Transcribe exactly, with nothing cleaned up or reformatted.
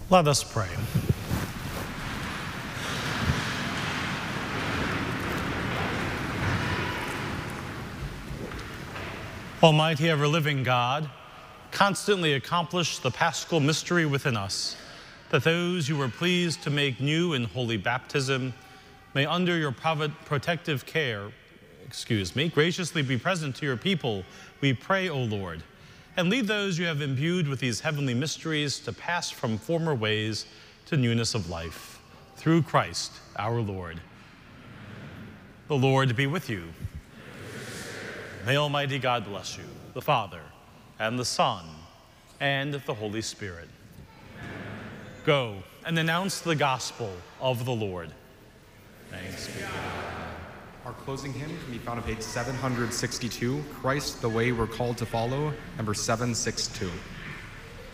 Let us pray. Almighty, ever-living God, constantly accomplish the paschal mystery within us, that those you were pleased to make new in holy baptism may under your protective care, excuse me, graciously be present to your people, we pray, O Lord, and lead those you have imbued with these heavenly mysteries to pass from former ways to newness of life. Through Christ our Lord. The Lord be with you. May Almighty God bless you, the Father, and the Son, and the Holy Spirit. Amen. Go and announce the gospel of the Lord. Thanks be to God. Our closing hymn can be found on page seven hundred sixty-two, Christ, the way we're called to follow, number seven sixty-two.